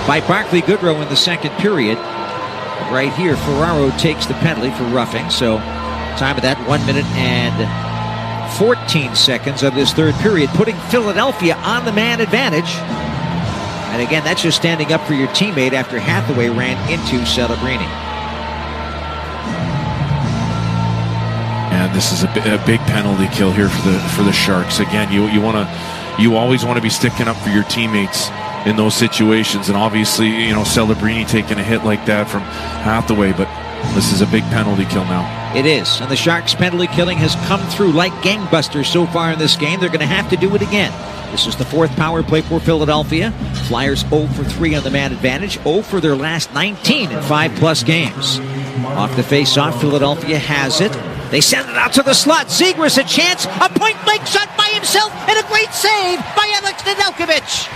by Barclay Goodrow in the second period. Right here, Ferraro takes the penalty for roughing. So time of that 1 minute and 14 seconds of this third period, putting Philadelphia on the man advantage. And again, that's just standing up for your teammate after Hathaway ran into Celebrini. And this is a big penalty kill here for the Sharks. Again, you always want to be sticking up for your teammates in those situations, and obviously, Celebrini taking a hit like that from Hathaway, but this is a big penalty kill now. It is, and the Sharks' penalty killing has come through like gangbusters so far in this game. They're going to have to do it again. This is the fourth power play for Philadelphia. Flyers 0 for 3 on the man advantage, 0 for their last 19 in 5+ games. Off the face-off, Philadelphia has it. They send it out to the slot. Zegras a chance, a point-blank shot by himself, and a great save by Alex Nedeljkovic.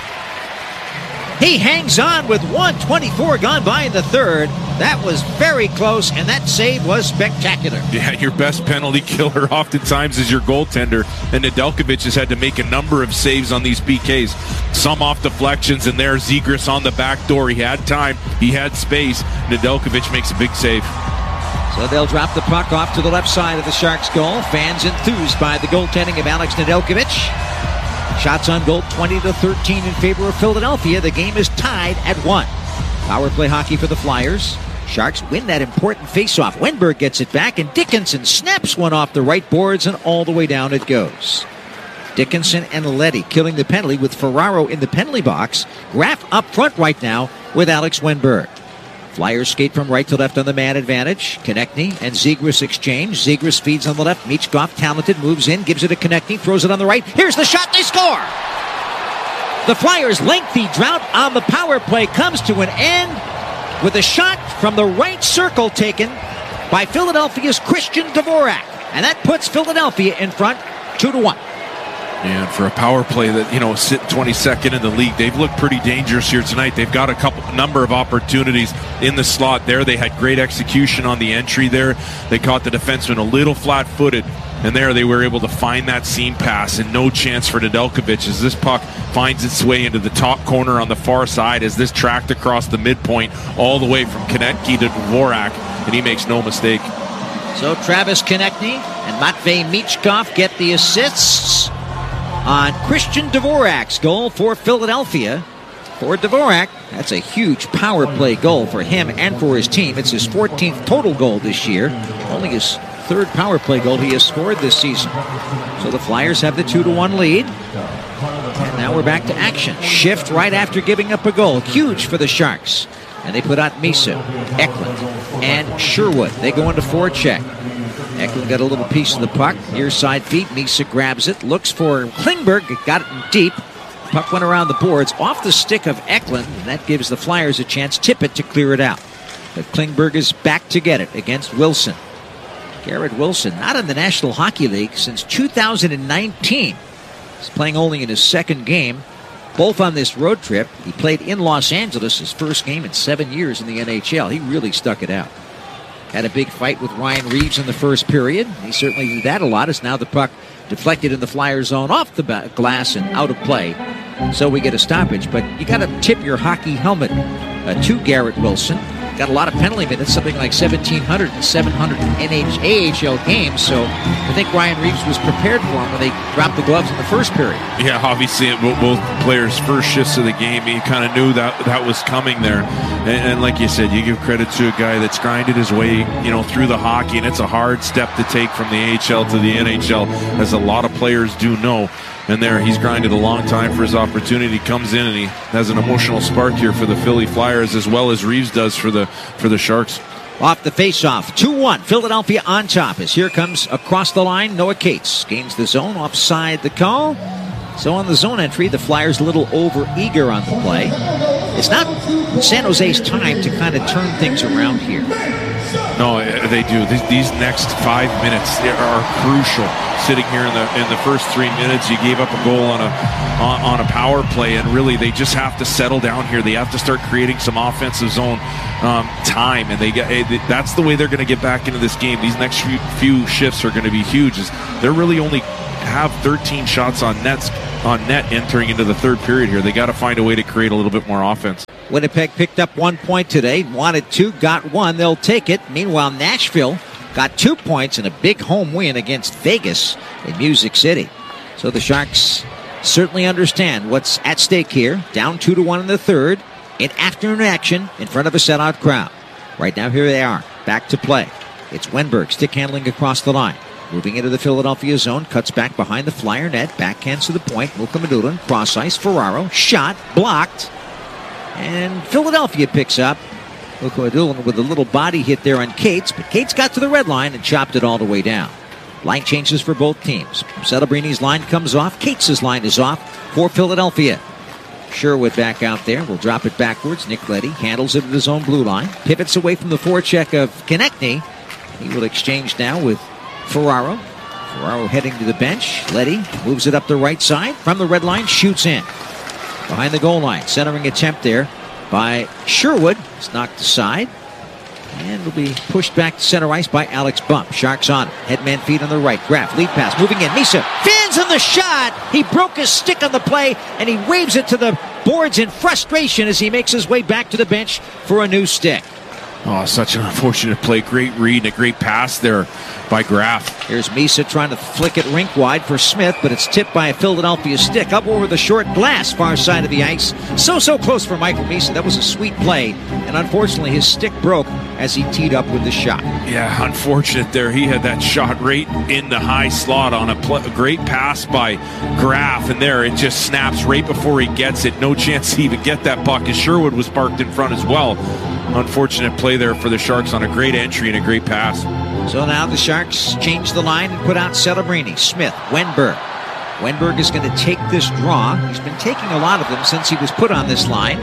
He hangs on with 1:24 gone by in the third. That was very close, and that save was spectacular. Yeah, your best penalty killer oftentimes is your goaltender, and Nedeljkovic has had to make a number of saves on these PKs. Some off deflections, and there's Zegras on the back door. He had time, he had space. Nedeljkovic makes a big save. So they'll drop the puck off to the left side of the Sharks' goal. Fans enthused by the goaltending of Alex Nedeljkovic. Shots on goal 20-13 in favor of Philadelphia. The game is tied at 1. Power play hockey for the Flyers. Sharks win that important faceoff. Wenberg gets it back, and Dickinson snaps one off the right boards, and all the way down it goes. Dickinson and Leddy killing the penalty with Ferraro in the penalty box. Graf up front right now with Alex Wenberg. Flyers skate from right to left on the man advantage. Konechny and Zegras exchange. Zegras feeds on the left. Michkov, talented, moves in, gives it to Konechny, throws it on the right. Here's the shot, they score! The Flyers' lengthy drought on the power play comes to an end with a shot from the right circle taken by Philadelphia's Christian Dvorak. And that puts Philadelphia in front 2-1. And for a power play that, sit 22nd in the league, they've looked pretty dangerous here tonight. They've got a number of opportunities in the slot there. They had great execution on the entry there. They caught the defenseman a little flat-footed, and there they were able to find that seam pass, and no chance for Nedeljkovic as this puck finds its way into the top corner on the far side as this tracked across the midpoint all the way from Konechny to Dvorak, and he makes no mistake. So Travis Konechny and Matvei Michkov get the assists on Christian Dvorak's goal for Philadelphia. For Dvorak, that's a huge power play goal for him and for his team. It's his 14th total goal this year. Only his third power play goal he has scored this season. So the Flyers have the 2-1 lead. And now we're back to action. Shift right after giving up a goal. Huge for the Sharks. And they put out Misa, Eklund, and Sherwood. They go into forecheck. Eklund got a little piece of the puck. Near side feet. Misa grabs it. Looks for Klingberg. Got it in deep. Puck went around the boards. Off the stick of Eklund. And that gives the Flyers a chance. Tippett to clear it out. But Klingberg is back to get it against Wilson. Garrett Wilson, not in the National Hockey League since 2019. He's playing only in his second game. Both on this road trip. He played in Los Angeles, his first game in 7 years in the NHL. He really stuck it out. Had a big fight with Ryan Reeves in the first period. He certainly did that a lot as now the puck deflected in the Flyers zone off the glass and out of play. So we get a stoppage. But you got to tip your hockey helmet to Garrett Wilson. Got a lot of penalty minutes, something like 1,700 and 700 AHL games. So I think Ryan Reeves was prepared for him when they dropped the gloves in the first period. Yeah, obviously both players' first shifts of the game, you kind of knew that was coming there. And like you said, you give credit to a guy that's grinded his way, through the hockey, and it's a hard step to take from the AHL to the NHL, as a lot of players do know. And there, he's grinded a long time for his opportunity. Comes in and he has an emotional spark here for the Philly Flyers, as well as Reeves does for the Sharks. Off the face-off, 2-1. Philadelphia on top as here comes across the line Noah Cates. Gains the zone, offside the call. So on the zone entry, the Flyers a little over-eager on the play. It's not San Jose's time to kind of turn things around here. No, they do. These next 5 minutes are crucial. Sitting here in the first 3 minutes, you gave up a goal on a power play, and really they just have to settle down here. They have to start creating some offensive zone time, and that's the way they're going to get back into this game. These next few shifts are going to be huge. They're really only have 13 shots on nets on net entering into the third period here. They got to find a way to create a little bit more offense. Winnipeg picked up 1 point today, wanted 2, got 1. They'll take it. Meanwhile, Nashville got 2 points in a big home win against Vegas in Music City. So the Sharks certainly understand what's at stake here. Down 2-1 in the third, in afternoon action in front of a sellout crowd. Right now, here they are, back to play. It's Wenberg, stick handling across the line. Moving into the Philadelphia zone, cuts back behind the Flyer net, backhands to the point. Mukhamadullin, cross ice, Ferraro, shot, blocked. And Philadelphia picks up. Mukhamadullin with a little body hit there on Cates, but Cates got to the red line and chopped it all the way down. Line changes for both teams. Celebrini's line comes off. Cates' line is off for Philadelphia. Sherwood back out there. Will drop it backwards. Nick Leddy handles it at his own blue line. Pivots away from the forecheck of Konechny. He will exchange now with Ferraro. Ferraro heading to the bench. Leddy moves it up the right side. From the red line, shoots in. Behind the goal line. Centering attempt there by Sherwood. It's knocked aside. And will be pushed back to center ice by Alex Bump. Sharks on it. Headman feed on the right. Graf, lead pass. Moving in. Misa fins on the shot. He broke his stick on the play, and he waves it to the boards in frustration as he makes his way back to the bench for a new stick. Oh, such an unfortunate play. Great read and a great pass there by Graf. Here's Misa trying to flick it rink wide for Smith, but it's tipped by a Philadelphia stick up over the short glass far side of the ice. So close for Michael Misa. That was a sweet play, and unfortunately his stick broke as he teed up with the shot. Yeah, unfortunate there. He had that shot right in the high slot on a great pass by Graf, and there it just snaps right before he gets it. No chance to even get that puck, as Sherwood was parked in front as well. Unfortunate play there for the Sharks on a great entry and a great pass. So now the Sharks change the line and put out Celebrini, Smith, Wenberg. Wenberg is going to take this draw. He's been taking a lot of them since he was put on this line.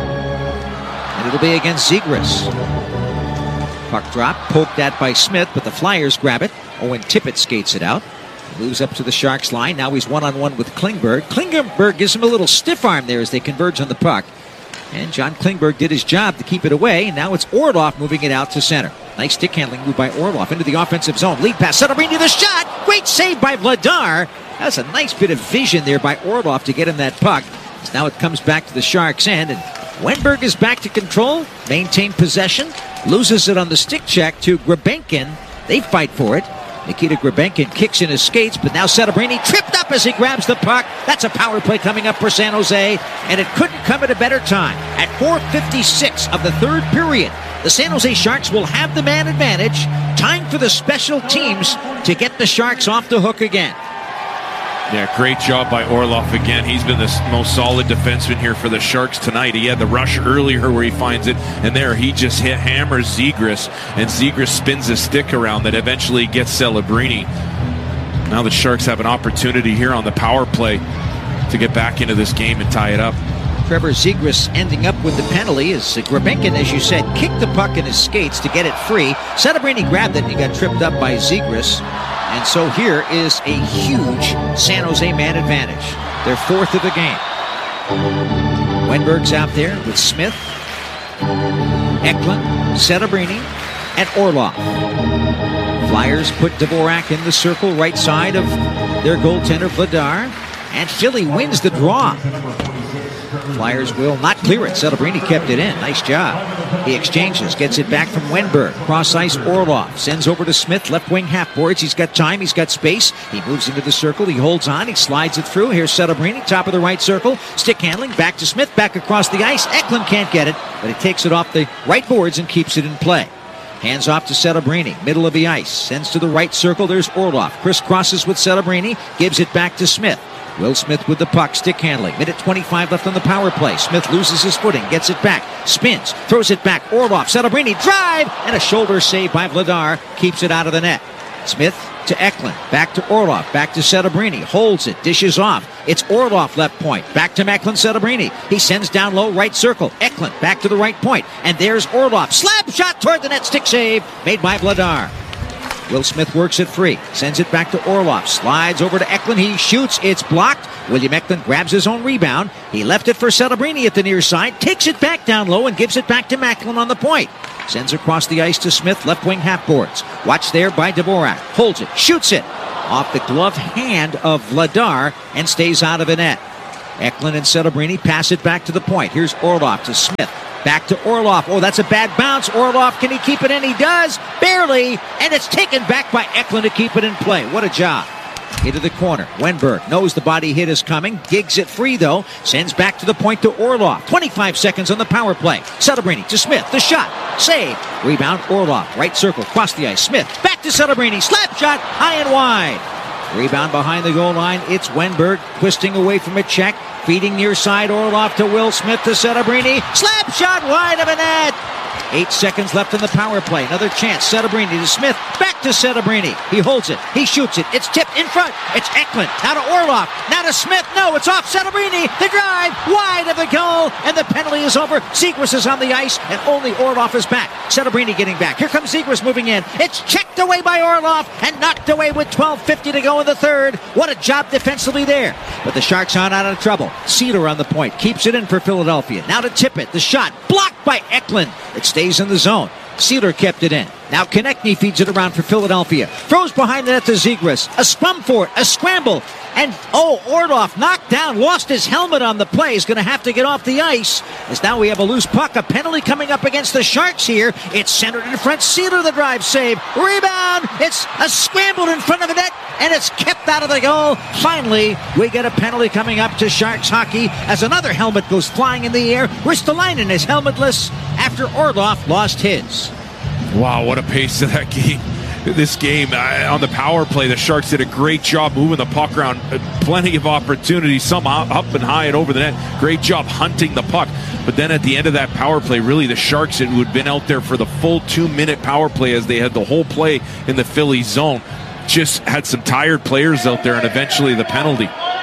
And it'll be against Zegras. Puck drop, poked at by Smith, but the Flyers grab it. Owen Tippett skates it out. Moves up to the Sharks line. Now he's one-on-one with Klingberg. Klingberg gives him a little stiff arm there as they converge on the puck. And John Klingberg did his job to keep it away. And now it's Orlov moving it out to center. Nice stick handling move by Orlov into the offensive zone. Lead pass, Celebrini the shot. Great save by Vladar. That's a nice bit of vision there by Orlov to get him that puck. So now it comes back to the Sharks' end. And Wenberg is back to control. Maintain possession. Loses it on the stick check to Grebenkin. They fight for it. Nikita Grebenkin kicks in his skates, but now Celebrini tripped up as he grabs the puck. That's a power play coming up for San Jose, and it couldn't come at a better time. At 4:56 of the third period, the San Jose Sharks will have the man advantage. Time for the special teams to get the Sharks off the hook again. Yeah, great job by Orlov again. He's been the most solid defenseman here for the Sharks tonight. He had the rush earlier where he finds it, and there he just hammers Zegras, and Zegras spins his stick around that eventually gets Celebrini. Now the Sharks have an opportunity here on the power play to get back into this game and tie it up. Trevor Zegras ending up with the penalty as Grebenkin, as you said, kicked the puck in his skates to get it free. Celebrini grabbed it and he got tripped up by Zegras. And so here is a huge San Jose man advantage. Their fourth of the game. Wenberg's out there with Smith, Eklund, Celebrini, and Orlov. Flyers put Dvorak in the circle right side of their goaltender Vladar. And Philly wins the draw. Flyers will not clear it. Celebrini kept it in. Nice job. He exchanges, gets it back from Wenberg. Cross ice Orlov. Sends over to Smith, left wing half boards. He's got time. He's got space. He moves into the circle. He holds on. He slides it through. Here's Celebrini, top of the right circle. Stick handling. Back to Smith. Back across the ice. Eklund can't get it, but he takes it off the right boards and keeps it in play. Hands off to Celebrini, middle of the ice. Sends to the right circle. There's Orlov. Crisscrosses with Celebrini. Gives it back to Smith. Will Smith with the puck, stick handling. Minute 25 left on the power play. Smith loses his footing, gets it back, spins, throws it back. Orlov, Celebrini, drive, and a shoulder save by Vladar keeps it out of the net. Smith to Eklund, back to Orlov, back to Celebrini, holds it, dishes off. It's Orlov left point, back to Eklund, Celebrini. He sends down low, right circle. Eklund back to the right point, and there's Orlov. Slap shot toward the net, stick save made by Vladar. Will Smith works it free, sends it back to Orlov, slides over to Eklund, he shoots, it's blocked. William Eklund grabs his own rebound. He left it for Celebrini at the near side, takes it back down low and gives it back to Macklin on the point. Sends across the ice to Smith, left wing half boards. Watched there by Dvorak, holds it, shoots it. off the gloved hand of Vladar and stays out of the net. Eklund and Celebrini pass it back to the point. Here's Orlov to Smith. Back to Orlov. Oh, that's a bad bounce. Orlov, can he keep it in? He does. Barely. And it's taken back by Eklund to keep it in play. What a job. Into the corner. Wenberg knows the body hit is coming. Gigs it free, though. Sends back to the point to Orlov. 25 seconds on the power play. Celebrini to Smith. The shot. Save. Rebound Orlov. Right circle. Cross the ice. Smith. Back to Celebrini. Slap shot. High and wide. Rebound behind the goal line. It's Wenberg twisting away from a check. Feeding near side. Orlov to Will Smith to Celebrini. Slap shot wide of a net. 8 seconds left in the power play. Another chance. Celebrini to Smith. Back to Celebrini. He holds it. He shoots it. It's tipped in front. It's Eklund. Now to Orlov. Now to Smith. No, it's off Celebrini. The drive. Wide of the goal. And the penalty is over. Zegras is on the ice. And only Orlov is back. Celebrini getting back. Here comes Zegras moving in. It's checked away by Orlov. And knocked away with 12:50 to go in the third. What a job defensively there. But the Sharks aren't out of trouble. Sealer on the point. Keeps it in for Philadelphia. Now to Tippett. The shot. Blocked by Eklund. It stays in the zone. Sealer kept it in. Now Konechny feeds it around for Philadelphia. Throws behind the net to Zegras. A scrum for it. A scramble. And, Orlov knocked down. Lost his helmet on the play. He's going to have to get off the ice. As now we have a loose puck. A penalty coming up against the Sharks here. It's centered in front. Sealer the drive save. Rebound. It's a scramble in front of the net. And it's kept out of the goal. Finally, we get a penalty coming up to Sharks hockey as another helmet goes flying in the air. Ristolainen is helmetless after Orlov lost his. Wow, what a pace to that game. This game, on the power play, the Sharks did a great job moving the puck around. Plenty of opportunities, some up and high and over the net. Great job hunting the puck. But then at the end of that power play, really the Sharks, who had been out there for the full 2-minute power play as they had the whole play in the Philly zone, just had some tired players out there, and eventually the penalty.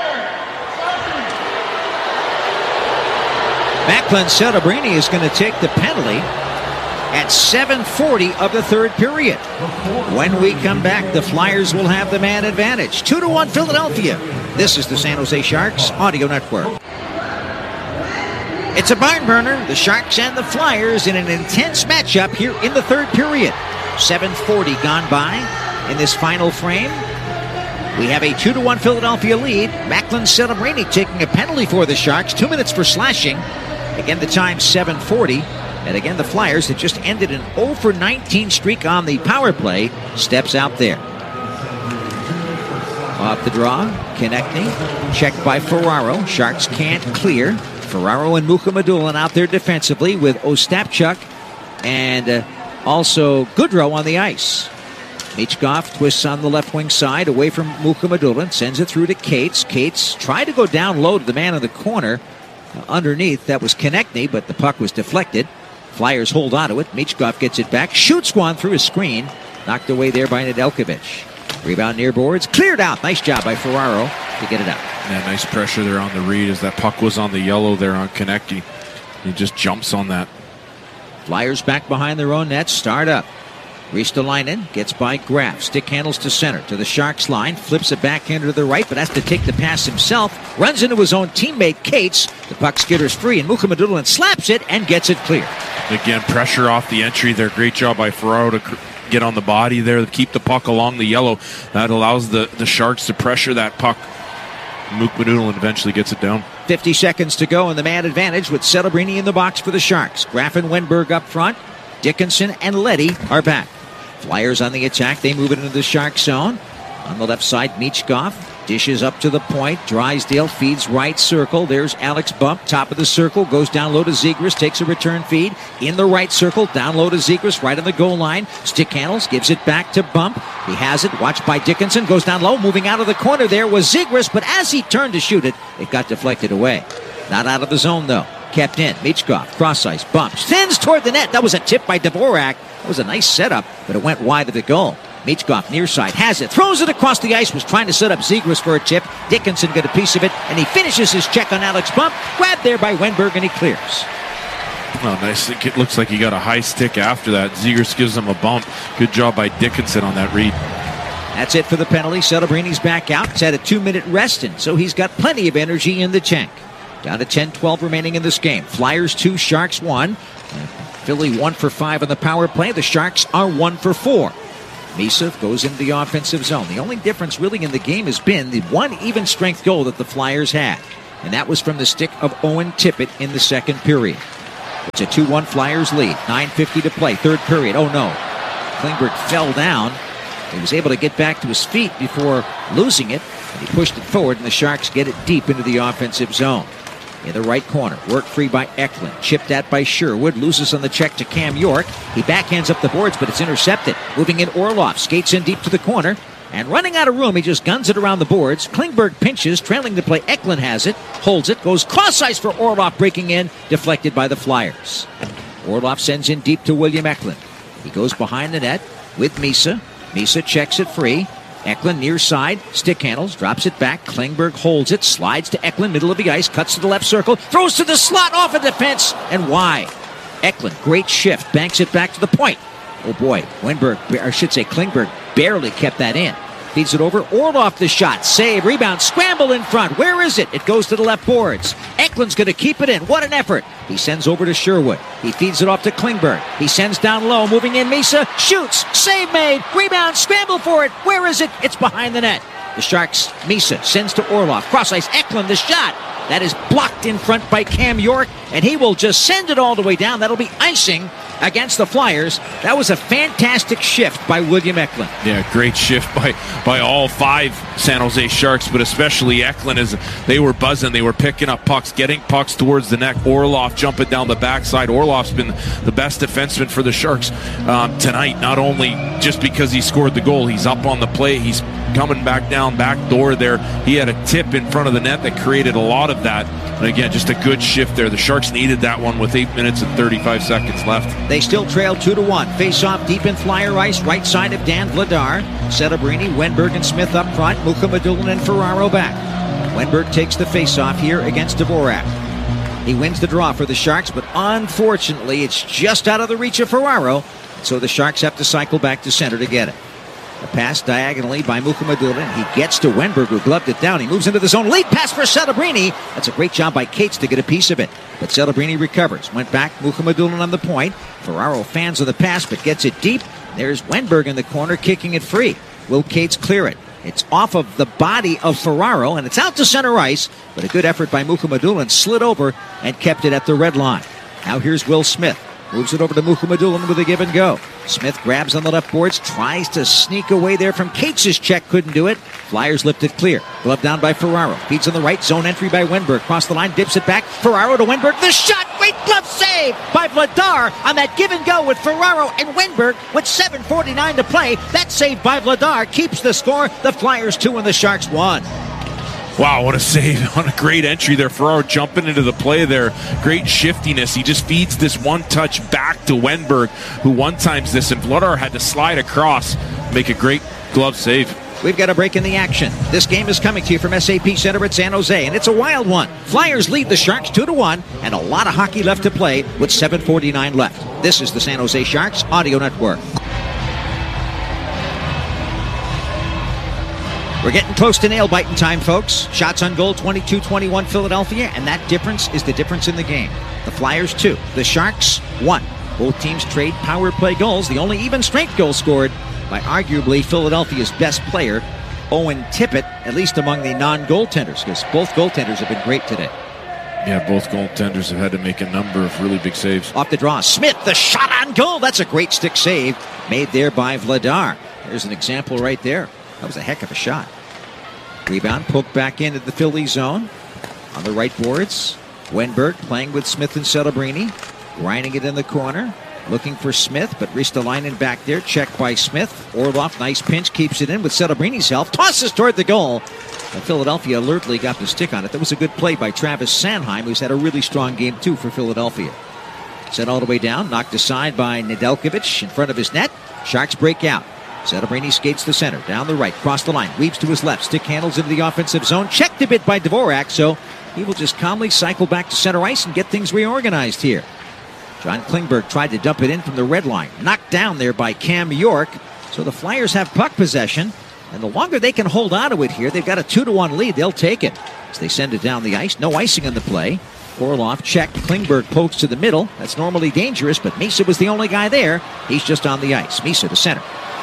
Macklin Celebrini is going to take the penalty at 7:40 of the third period. When we come back, the Flyers will have the man advantage. 2-1 Philadelphia. This is the San Jose Sharks Audio Network. It's a barn burner. The Sharks and the Flyers in an intense matchup here in the third period. 7:40 gone by in this final frame. We have a 2-1 Philadelphia lead. Macklin Celebrini taking a penalty for the Sharks. 2 minutes for slashing. Again, the time 7:40. And again, the Flyers that just ended an 0-for-19 streak on the power play steps out there. Off the draw, Konechny, checked by Ferraro. Sharks can't clear. Ferraro and Mukhamadullin out there defensively with Ostapchuk and also Goodrow on the ice. Michkov twists on the left wing side away from Mukhamadullin, sends it through to Cates. Cates tried to go down low to the man in the corner. Underneath, that was Konechny, but the puck was deflected. Flyers hold on to it. Michkov gets it back. Shoots one through a screen. Knocked away there by Nedeljkovic. Rebound near boards. Cleared out. Nice job by Ferraro to get it out. Yeah, nice pressure there on the read as that puck was on the yellow there on Konechny. He just jumps on that. Flyers back behind their own net. Start up. Ristolainen gets by Graf. Stick handles to center to the Sharks line. Flips it backhand to the right, but has to take the pass himself. Runs into his own teammate, Cates. The puck skitters free, and Mukhamadullin slaps it and gets it clear. Again, pressure off the entry there. Great job by Ferraro to get on the body there, to keep the puck along the yellow. That allows the Sharks to pressure that puck. Mukhamadullin eventually gets it down. 50 seconds to go in the man advantage with Celebrini in the box for the Sharks. Graf and Wenberg up front. Dickinson and Leddy are back. Flyers on the attack. They move it into the Shark zone. On the left side, Michkov dishes up to the point. Drysdale feeds right circle. There's Alex Bump, top of the circle. Goes down low to Zegras. Takes a return feed in the right circle. Down low to Zegras, right on the goal line. Stick handles, gives it back to Bump. He has it. Watched by Dickinson. Goes down low. Moving out of the corner there was Zegras. But as he turned to shoot it, it got deflected away. Not out of the zone, though. Kept in. Michkov, cross ice, bumps. Thins toward the net. That was a tip by Dvorak. That was a nice setup, but it went wide of the goal. Michkov near side has it. Throws it across the ice. Was trying to set up Zegras for a tip. Dickinson got a piece of it, and he finishes his check on Alex Bump. Grabbed there by Wenberg, and he clears. Oh, nice. It looks like he got a high stick after that. Zegras gives him a bump. Good job by Dickinson on that read. That's it for the penalty. Celebrini's back out. He's had a 2-minute rest, and so he's got plenty of energy in the tank. Down to 10-12 remaining in this game. Flyers 2, Sharks 1. Philly 1 for 5 on the power play. The Sharks are 1 for 4. Misa goes into the offensive zone. The only difference really in the game has been the one even strength goal that the Flyers had. And that was from the stick of Owen Tippett in the second period. It's a 2-1 Flyers lead. 9:50 to play. Third period. Oh no. Klingberg fell down. He was able to get back to his feet before losing it. And he pushed it forward, and the Sharks get it deep into the offensive zone. In the right corner, worked free by Eklund. Chipped at by Sherwood. Loses on the check to Cam York. He backhands up the boards, but it's intercepted. Moving in Orlov. Skates in deep to the corner. And running out of room, he just guns it around the boards. Klingberg pinches, trailing the play. Eklund has it, holds it, goes cross ice for Orlov, breaking in, deflected by the Flyers. Orlov sends in deep to William Eklund. He goes behind the net with Misa. Misa checks it free. Eklund near side, stick handles, drops it back. Klingberg holds it, slides to Eklund, middle of the ice, cuts to the left circle, throws to the slot, off a defense, and wide. Eklund, great shift, banks it back to the point. Oh boy, Klingberg barely kept that in. Feeds it over, Orlov the shot, save, rebound, scramble in front. Where is it? It goes to the left boards. Eklund's going to keep it in. What an effort. He sends over to Sherwood. He feeds it off to Klingberg. He sends down low, moving in Misa, shoots, save made, rebound, scramble for it. Where is it? It's behind the net. The Sharks, Misa sends to Orlov. Cross ice, Eklund the shot. That is blocked in front by Cam York, and he will just send it all the way down. That'll be icing against the Flyers. That was a fantastic shift by William Eklund. Yeah, great shift by all five San Jose Sharks, but especially Eklund. As they were buzzing, they were picking up pucks, getting pucks towards the net. Orlov jumping down the backside. Orlov's been the best defenseman for the Sharks tonight, not only just because he scored the goal. He's up on the play. He's coming back down, back door there. He had a tip in front of the net that created a lot of that. And again, just a good shift there. The Sharks needed that one with 8 minutes and 35 seconds left. They still trail 2-1. Face-off deep in Flyer ice, right side of Dan Vladar. Setebrini, Wenberg, and Smith up front. Mukhamadullin and Ferraro back. Wenberg takes the face-off here against Dvorak. He wins the draw for the Sharks, but unfortunately, it's just out of the reach of Ferraro. So the Sharks have to cycle back to center to get it. A pass diagonally by Mukhamadullin. He gets to Wenberg, who gloved it down. He moves into the zone. Lead pass for Setebrini. That's a great job by Cates to get a piece of it. But Setebrini recovers. Went back. Mukhamadullin on the point. Ferraro fans of the pass, but gets it deep. There's Wenberg in the corner, kicking it free. Will Cates clear it? It's off of the body of Ferraro, and it's out to center ice. But a good effort by Mukhamadullin. Slid over and kept it at the red line. Now here's Will Smith. Moves it over to Mukhamadullin with a give and go. Smith grabs on the left boards, tries to sneak away there from Cates' check, couldn't do it. Flyers lift it clear. Glove down by Ferraro. Feeds on the right, zone entry by Wenberg. Cross the line, dips it back. Ferraro to Wenberg. The shot, great glove save by Vladar on that give and go with Ferraro and Wenberg with 7:49 to play. That save by Vladar keeps the score. The Flyers 2 and the Sharks 1. Wow, what a save on a great entry there. Ferraro jumping into the play there. Great shiftiness. He just feeds this one touch back to Wenberg, who one-times this, and Vladar had to slide across, make a great glove save. We've got a break in the action. This game is coming to you from SAP Center at San Jose, and it's a wild one. Flyers lead the Sharks 2-1, and a lot of hockey left to play with 7:49 left. This is the San Jose Sharks Audio Network. We're getting close to nail-biting time, folks. Shots on goal, 22-21 Philadelphia, and that difference is the difference in the game. The Flyers 2, the Sharks 1. Both teams trade power play goals. The only even strength goal scored by arguably Philadelphia's best player, Owen Tippett, at least among the non-goaltenders, because both goaltenders have been great today. Yeah, both goaltenders have had to make a number of really big saves. Off the draw, Smith, the shot on goal. That's a great stick save made there by Vladar. There's an example right there. That was a heck of a shot. Rebound poked back into the Philly zone. On the right boards, Wenberg playing with Smith and Setebrini. Grinding it in the corner. Looking for Smith, but Ristolainen back there. Checked by Smith. Orlov, nice pinch, keeps it in with Setebrini's help. Tosses toward the goal. And Philadelphia alertly got the stick on it. That was a good play by Travis Sanheim, who's had a really strong game too for Philadelphia. Sent all the way down. Knocked aside by Nedeljkovic in front of his net. Sharks break out. Setebrini skates the center, down the right, cross the line, weaves to his left, stick handles into the offensive zone, checked a bit by Dvorak, so he will just calmly cycle back to center ice and get things reorganized here. John Klingberg tried to dump it in from the red line, knocked down there by Cam York, so the Flyers have puck possession, and the longer they can hold on to it here, they've got a 2-1 lead, they'll take it. As they send it down the ice, no icing on the play. Orlov checked, Klingberg pokes to the middle, that's normally dangerous, but Misa was the only guy there, he's just on the ice. Misa to center.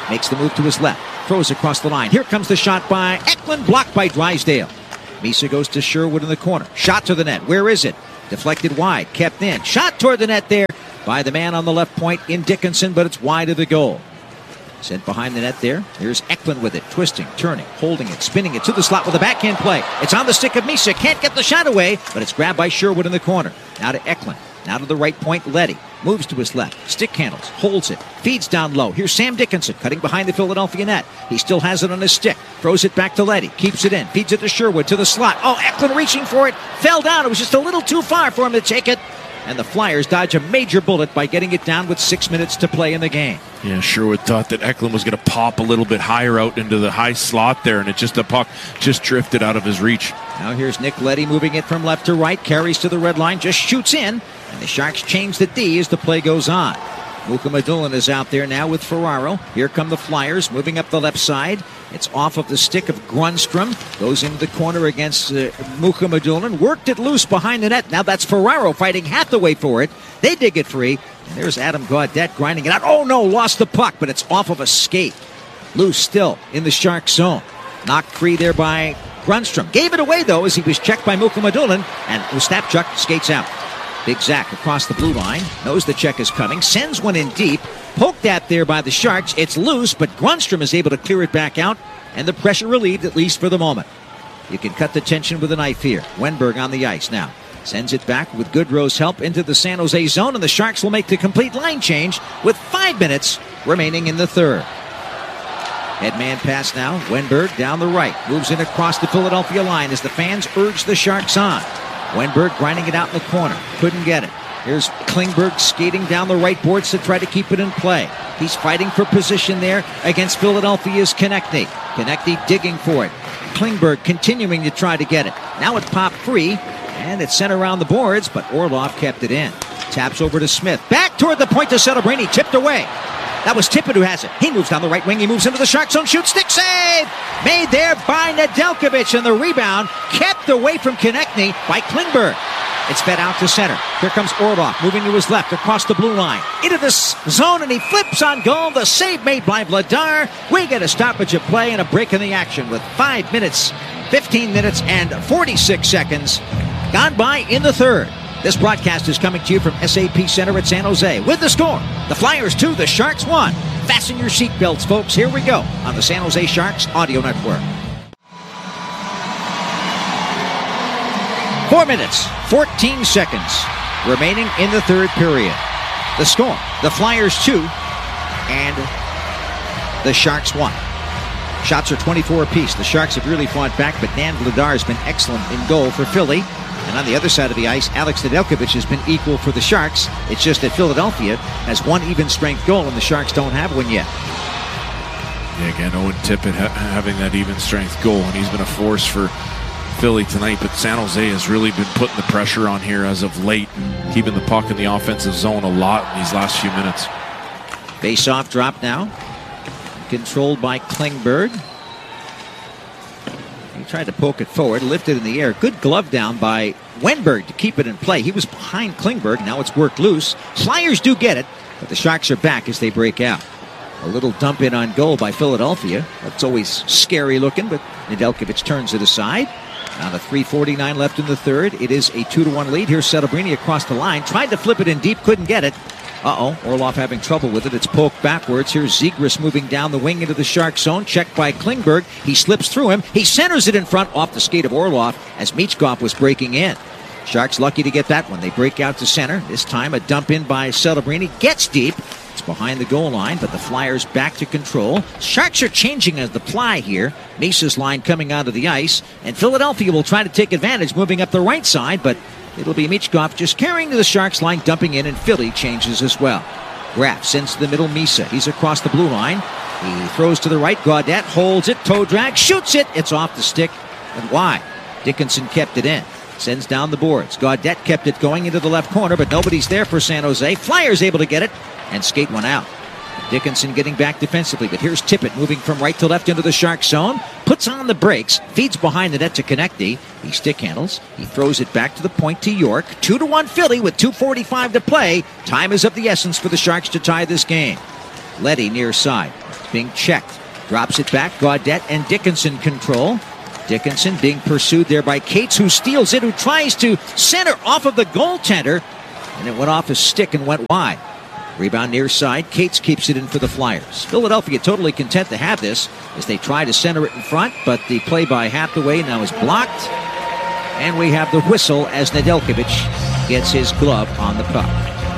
Makes the move to his left. Throws across the line. Here comes the shot by Eklund, blocked by Drysdale. Misa goes to Sherwood in the corner. Shot to the net. Where is it? Deflected wide. Kept in. Shot toward the net there by the man on the left point in Dickinson, but it's wide of the goal. Sent behind the net there. Here's Eklund with it. Twisting, turning, holding it, spinning it to the slot with a backhand play. It's on the stick of Misa. Can't get the shot away, but it's grabbed by Sherwood in the corner. Now to Eklund. Now to the right point, Leddy. Moves to his left. Stick handles. Holds it. Feeds down low. Here's Sam Dickinson cutting behind the Philadelphia net. He still has it on his stick. Throws it back to Leddy. Keeps it in. Feeds it to Sherwood to the slot. Oh, Eklund reaching for it. Fell down. It was just a little too far for him to take it. And the Flyers dodge a major bullet by getting it down with 6 minutes to play in the game. Yeah, Sherwood thought that Eklund was going to pop a little bit higher out into the high slot there, and the puck just drifted out of his reach. Now here's Nick Leddy moving it from left to right, carries to the red line, just shoots in, and the Sharks change the D as the play goes on. Mukhamadullin is out there now with Ferraro. Here come the Flyers moving up the left side. It's off of the stick of Grundstrom. Goes into the corner against Mukhamadullin. Worked it loose behind the net. Now that's Ferraro fighting Hathaway for it. They dig it free. And there's Adam Gaudette grinding it out. Oh no, lost the puck, but it's off of a skate. Loose still in the Shark zone. Knocked free there by Grundstrom. Gave it away though as he was checked by Mukhamadullin. And Ostapchuk skates out. Big Zach across the blue line. Knows the check is coming. Sends one in deep. Poked at there by the Sharks. It's loose, but Grundstrom is able to clear it back out. And the pressure relieved, at least for the moment. You can cut the tension with a knife here. Wenberg on the ice now. Sends it back with Goodrow's help into the San Jose zone. And the Sharks will make the complete line change with 5 minutes remaining in the third. Headman pass now. Wenberg down the right. Moves in across the Philadelphia line as the fans urge the Sharks on. Wenberg grinding it out in the corner. Couldn't get it. Here's Klingberg skating down the right boards to try to keep it in play. He's fighting for position there against Philadelphia's Konechny. Konechny digging for it. Klingberg continuing to try to get it. Now it popped free, and it's sent around the boards, but Orlov kept it in. Taps over to Smith. Back toward the point to Celebrini. Tipped away. That was Tippett who has it. He moves down the right wing. He moves into the Shark zone. Shoots. Stick save! Made there by Nedeljkovic. And the rebound kept away from Konechny by Klingberg. It's fed out to center. Here comes Orlov moving to his left across the blue line. Into the zone, and he flips on goal. The save made by Vladar. We get a stoppage of play and a break in the action with 5 minutes, 15 minutes, and 46 seconds gone by in the third. This broadcast is coming to you from SAP Center at San Jose. With the score, the Flyers 2, the Sharks 1. Fasten your seatbelts, folks. Here we go on the San Jose Sharks Audio Network. 4 minutes, 14 seconds remaining in the third period. The score, the Flyers 2 and the Sharks 1. Shots are 24 apiece. The Sharks have really fought back, but Dan Vladar has been excellent in goal for Philly. And on the other side of the ice, Alex Nedeljkovic has been equal for the Sharks. It's just that Philadelphia has one even-strength goal, and the Sharks don't have one yet. Yeah, again, Owen Tippett having that even-strength goal, and he's been a force for Philly tonight. But San Jose has really been putting the pressure on here as of late, keeping the puck in the offensive zone a lot in these last few minutes. Face-off drop now. Controlled by Klingberg. He tried to poke it forward, lifted in the air. Good glove down by Wenberg to keep it in play. He was behind Klingberg. Now it's worked loose. Flyers do get it, but the Sharks are back as they break out. A little dump in on goal by Philadelphia. That's always scary looking, but Nedeljkovic turns it aside. Now the 3:49 left in the third. It is a 2-1 lead. Here's Celebrini across the line. Tried to flip it in deep, couldn't get it. Orlov having trouble with it. It's poked backwards. Here's Zegras moving down the wing into the Shark zone. Checked by Klingberg. He slips through him. He centers it in front off the skate of Orlov as Michkov was breaking in. Sharks lucky to get that one. They break out to center. This time a dump in by Celebrini. Gets deep. It's behind the goal line, but the Flyers back to control. Sharks are changing the ply here. Mesa's line coming out of the ice. And Philadelphia will try to take advantage moving up the right side, but it'll be Michkov just carrying to the Sharks line, dumping in, and Philly changes as well. Graff sends to the middle, Misa. He's across the blue line. He throws to the right. Gaudette holds it, toe drag, shoots it. It's off the stick and wide. Dickinson kept it in. Sends down the boards. Gaudette kept it going into the left corner, but nobody's there for San Jose. Flyers able to get it and skate one out. Dickinson getting back defensively, but here's Tippett moving from right to left into the Shark zone. Puts on the brakes, feeds behind the net to Konechny. He stick handles. He throws it back to the point to York. 2-1 Philly with 2:45 to play. Time is of the essence for the Sharks to tie this game. Leddy near side. being checked. Drops it back. Gaudette and Dickinson control. Dickinson being pursued there by Cates, who steals it, who tries to center off of the goaltender. And it went off his stick and went wide. Rebound near side. Cates keeps it in for the Flyers. Philadelphia totally content to have this as they try to center it in front, but the play by Hathaway now is blocked. And we have the whistle as Nedeljkovic gets his glove on the puck.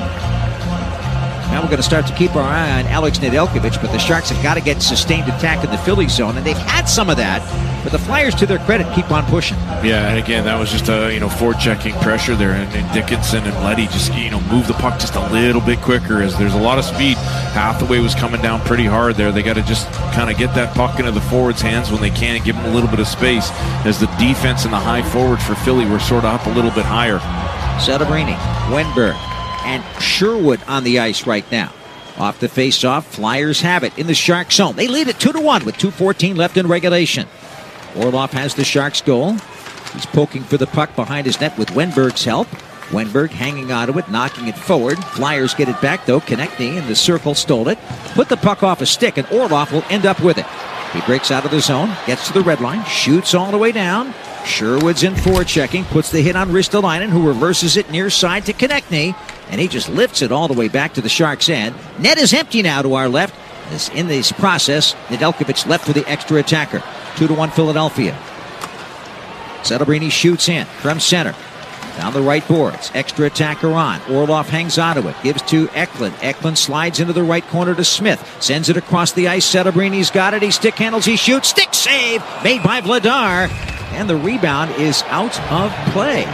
Now we're going to start to keep our eye on Alex Nedeljkovic, but the Sharks have got to get sustained attack in the Philly zone, and they've had some of that, but the Flyers, to their credit, keep on pushing. Yeah, and again, that was just a forechecking pressure there, and Dickinson and Leddy just move the puck just a little bit quicker as there's a lot of speed. Hathaway was coming down pretty hard there. They got to just kind of get that puck into the forwards' hands when they can and give them a little bit of space, as the defense and the high forward for Philly were sort of up a little bit higher. Celebrini, Wenberg, and Sherwood on the ice right now. Off the face-off, Flyers have it in the Shark zone. They lead it 2-1 with 2:14 left in regulation. Orlov has the Sharks goal. He's poking for the puck behind his net with Wenberg's help. Wenberg hanging onto it, knocking it forward. Flyers get it back, though. Konechny in the circle stole it. Put the puck off a stick, and Orlov will end up with it. He breaks out of the zone, gets to the red line, shoots all the way down. Sherwood's in forechecking, puts the hit on Ristolainen, who reverses it near side to Konechny, and he just lifts it all the way back to the Sharks' end. Net is empty now to our left. In this process, Nedeljkovic left for the extra attacker. 2-1 Philadelphia. Celebrini shoots in from center. Down the right boards. Extra attacker on. Orlov hangs onto it. Gives to Eklund. Eklund slides into the right corner to Smith. Sends it across the ice. Celebrini's got it. He stick handles. He shoots. Stick save made by Vladar. And the rebound is out of play.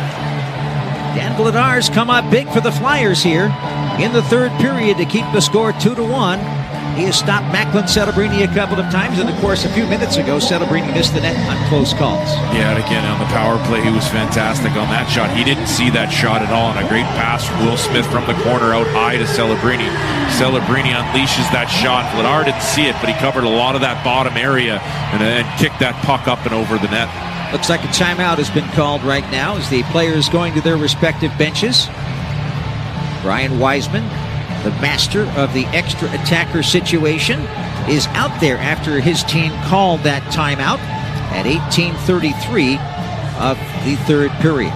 Dan Vladar's come up big for the Flyers here in the third period to keep the score 2-1. He has stopped Macklin Celebrini a couple of times, and of course, a few minutes ago, Celebrini missed the net on close calls. Yeah, and again, on the power play, he was fantastic on that shot. He didn't see that shot at all, and a great pass from Will Smith from the corner out high to Celebrini. Celebrini unleashes that shot. Vladar didn't see it, but he covered a lot of that bottom area and kicked that puck up and over the net. Looks like a timeout has been called right now as the players going to their respective benches. Brian Wiseman, the master of the extra attacker situation, is out there after his team called that timeout at 18:33 of the third period.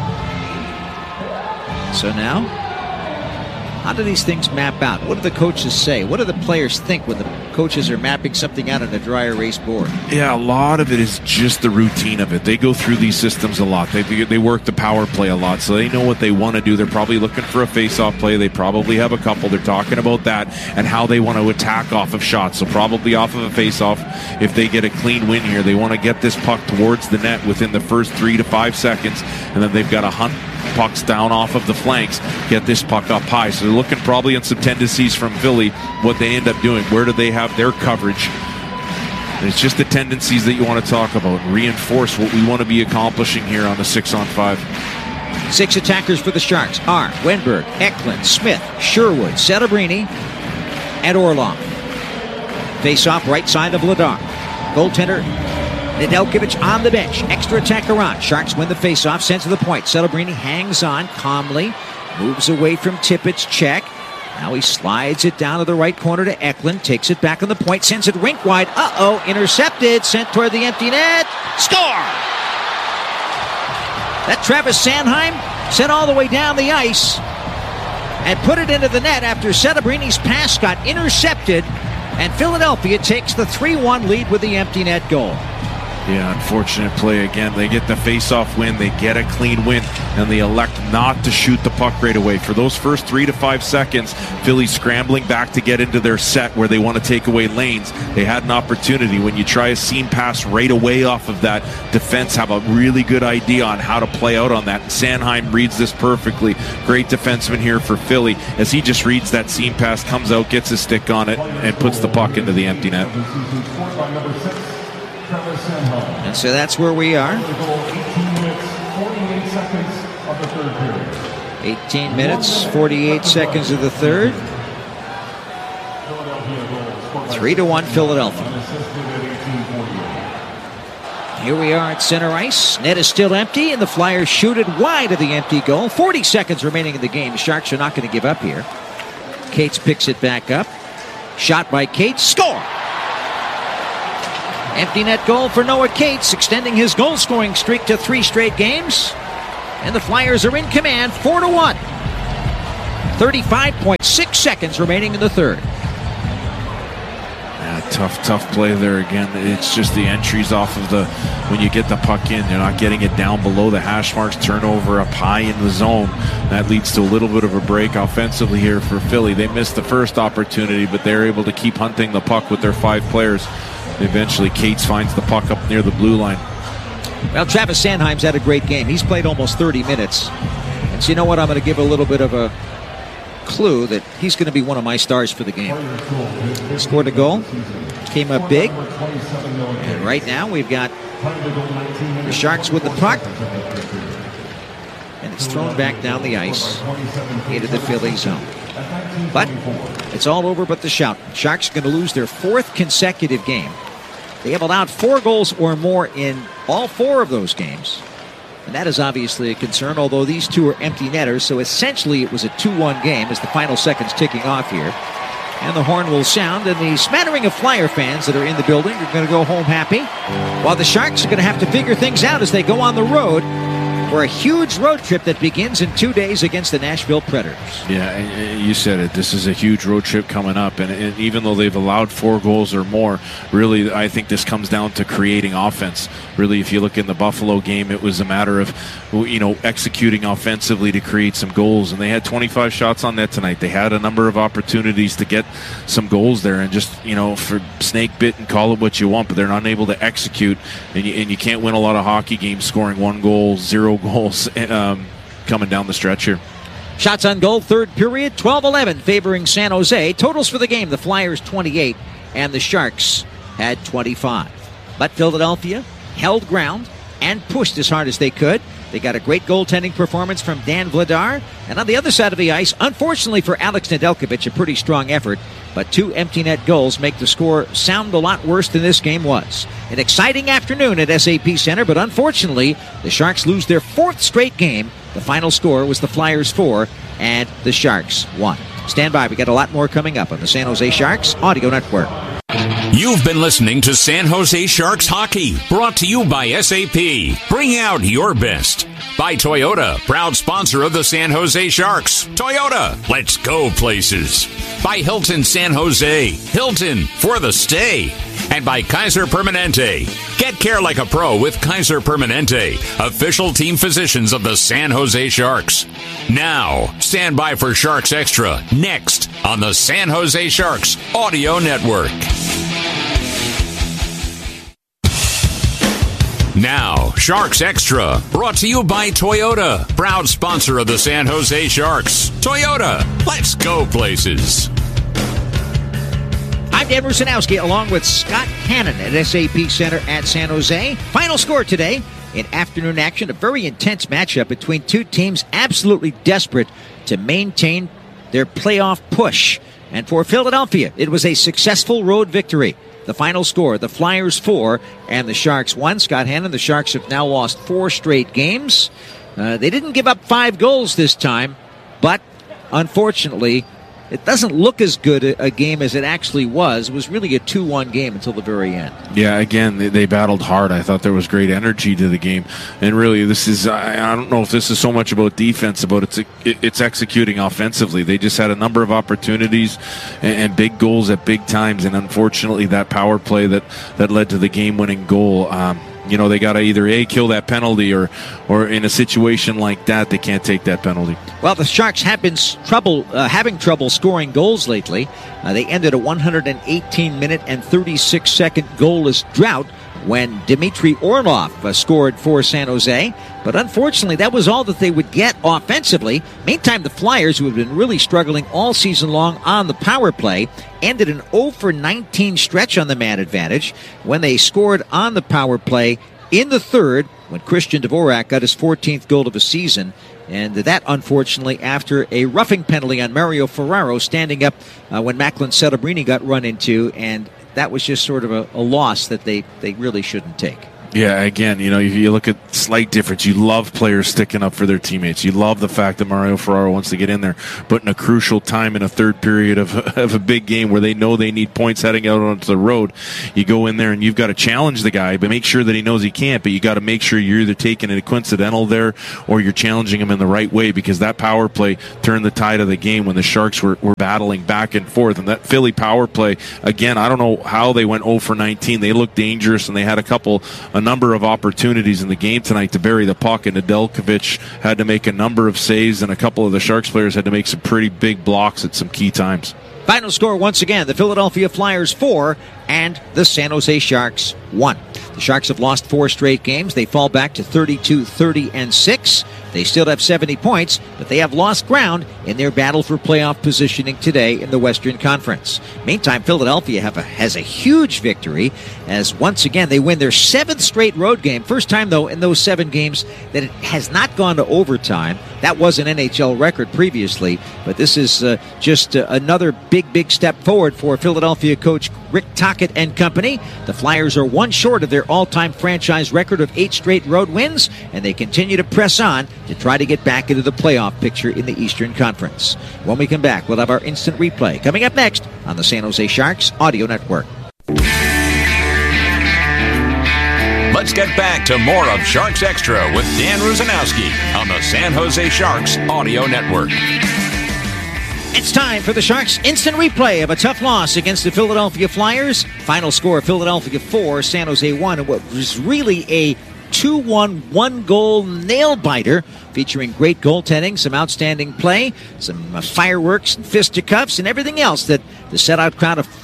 So now, how do these things map out? What do the coaches say? What do the players think when the coaches are mapping something out on a dry erase board? Yeah, a lot of it is just the routine of it. They go through these systems a lot. They work the power play a lot, so they know what they want to do. They're probably looking for a face-off play. They probably have a couple. They're talking about that and how they want to attack off of shots. So probably off of a face-off, if they get a clean win here, they want to get this puck towards the net within the first 3 to 5 seconds, and then they've got to hunt pucks down off of the flanks, get this puck up high. So they're looking probably at some tendencies from Philly, what they end up doing. Where do they have their coverage? And it's just the tendencies that you want to talk about and reinforce what we want to be accomplishing here on the 6-on-5. 6 attackers for the Sharks are Wenberg, Eklund, Smith, Sherwood, Celebrini, and Orlov. Face-off right side of Vladar. Goaltender Nedeljkovic on the bench. Extra attacker on. Sharks win the face-off. Sent to the point. Celebrini hangs on calmly. Moves away from Tippett's check. Now he slides it down to the right corner to Eklund. Takes it back on the point. Sends it rink wide. Uh-oh. Intercepted. Sent toward the empty net. Score! That Travis Sanheim sent all the way down the ice and put it into the net after Celebrini's pass got intercepted. And Philadelphia takes the 3-1 lead with the empty net goal. Yeah, unfortunate play again. They get the face-off win, they get a clean win, and they elect not to shoot the puck right away. For those first 3 to 5 seconds, Philly scrambling back to get into their set where they want to take away lanes. They had an opportunity. When you try a seam pass right away off of that, defense have a really good idea on how to play out on that. Sanheim reads this perfectly. Great defenseman here for Philly as he just reads that seam pass, comes out, gets his stick on it, and puts the puck into the empty net. And so that's where we are. 18 minutes, 48 seconds of the third. 3-1 Philadelphia. Here we are at center ice. Net is still empty, and the Flyers shoot it wide of the empty goal. 40 seconds remaining in the game. The Sharks are not going to give up here. Cates picks it back up. Shot by Cates. Score! Empty net goal for Noah Cates, extending his goal-scoring streak to 3 straight games. And the Flyers are in command, 4-1. 35.6 seconds remaining in the third. Tough play there again. It's just the entries off of when you get the puck in, you're not getting it down below the hash marks, turnover up high in the zone. That leads to a little bit of a break offensively here for Philly. They missed the first opportunity, but they're able to keep hunting the puck with their 5 players. Eventually, Cates finds the puck up near the blue line. Well, Travis Sanheim's had a great game. He's played almost 30 minutes. And so you know what? I'm going to give a little bit of a clue that he's going to be one of my stars for the game. He scored a goal, came up big, and right now we've got the Sharks with the puck, and it's thrown back down the ice into the Philly zone. But it's all over but the shout. Sharks are going to lose their 4th consecutive game. They have allowed 4 goals or more in all 4 of those games. And that is obviously a concern, although these 2 are empty netters, so essentially it was a 2-1 game as the final seconds ticking off here. And the horn will sound, and the smattering of Flyer fans that are in the building are going to go home happy, while the Sharks are going to have to figure things out as they go on the road for a huge road trip that begins in 2 days against the Nashville Predators. Yeah, you said it. This is a huge road trip coming up, and even though they've allowed 4 goals or more, really, I think this comes down to creating offense. Really, if you look in the Buffalo game, it was a matter of, executing offensively to create some goals, and they had 25 shots on net tonight. They had a number of opportunities to get some goals there, and just, for snake bit and call it what you want, but they're not able to execute, and you can't win a lot of hockey games scoring 1 goal, 0 goals coming down the stretch here. Shots on goal, third period, 12-11 favoring San Jose. Totals for the game, the Flyers 28 and the Sharks had 25. But Philadelphia held ground and pushed as hard as they could. They got a great goaltending performance from Dan Vladar. And on the other side of the ice, unfortunately for Alex Nedeljkovic, a pretty strong effort. But 2 empty net goals make the score sound a lot worse than this game was. An exciting afternoon at SAP Center, but unfortunately, the Sharks lose their 4th straight game. The final score was the Flyers 4 and the Sharks 1. Stand by, we got a lot more coming up on the San Jose Sharks Audio Network. You've been listening to San Jose Sharks Hockey, brought to you by SAP. Bring out your best. By Toyota, proud sponsor of the San Jose Sharks. Toyota, let's go places. By Hilton San Jose. Hilton, for the stay. And by Kaiser Permanente. Get care like a pro with Kaiser Permanente, official team physicians of the San Jose Sharks. Now, stand by for Sharks Extra, next on the San Jose Sharks Audio Network. Now, Sharks Extra, brought to you by Toyota, proud sponsor of the San Jose Sharks. Toyota, let's go places. I'm Dan Rusanowski along with Scott Hannon at SAP Center at San Jose. Final score today in afternoon action, a very intense matchup between 2 teams absolutely desperate to maintain their playoff push. And for Philadelphia, it was a successful road victory. The final score, the Flyers 4 and the Sharks 1. Scott Hannon, the Sharks have now lost 4 straight games. They didn't give up 5 goals this time, but unfortunately, it doesn't look as good a game as it actually was. It was really a 2-1 game until the very end. Yeah, again, they battled hard. I thought there was great energy to the game. And really, this is, I don't know if this is so much about defense, it's executing offensively. They just had a number of opportunities and big goals at big times. And unfortunately, that power play that led to the game-winning goal, they got to either kill that penalty or in a situation like that, they can't take that penalty. Well, the Sharks have been having trouble scoring goals lately. They ended a 118-minute and 36-second goalless drought when Dmitry Orlov scored for San Jose. But unfortunately, that was all that they would get offensively. Meantime, the Flyers, who have been really struggling all season long on the power play, ended an 0-for-19 stretch on the man advantage when they scored on the power play in the third when Christian Dvorak got his 14th goal of the season. And that, unfortunately, after a roughing penalty on Mario Ferraro standing up when Macklin Celebrini got run into, and that was just sort of a loss that they really shouldn't take. Yeah, again, if you look at slight difference, you love players sticking up for their teammates. You love the fact that Mario Ferraro wants to get in there, but in a crucial time in a third period of a big game where they know they need points heading out onto the road, you go in there and you've got to challenge the guy, but make sure that he knows he can't, but you got to make sure you're either taking a coincidental there or you're challenging him in the right way, because that power play turned the tide of the game when the Sharks were battling back and forth. And that Philly power play, again, I don't know how they went 0 for 19. They looked dangerous, and they had a number of opportunities in the game tonight to bury the puck, and Nedeljkovic had to make a number of saves, and a couple of the Sharks players had to make some pretty big blocks at some key times. Final score once again, the Philadelphia Flyers 4 and the San Jose Sharks 1. The Sharks have lost 4 straight games. They fall back to 32-30-6. They still have 70 points, but they have lost ground in their battle for playoff positioning today in the Western Conference. Meantime, Philadelphia has a huge victory as once again they win their 7th straight road game. First time, though, in those 7 games that it has not gone to overtime. That was an NHL record previously, but this is just another big step forward for Philadelphia coach Rick Tocchet and company. The Flyers are 1 short of their all-time franchise record of 8 straight road wins, and they continue to press on to try to get back into the playoff picture in the Eastern Conference. When we come back, we'll have our instant replay coming up next on the San Jose Sharks Audio Network. Let's get back to more of Sharks Extra with Dan Rusanowski on the San Jose Sharks Audio Network. It's time for the Sharks instant replay of a tough loss against the Philadelphia Flyers. Final score, Philadelphia 4, San Jose 1, and what was really a 2-1 1-goal nail-biter featuring great goaltending, some outstanding play, some fireworks and fisticuffs and everything else that the set-out crowd of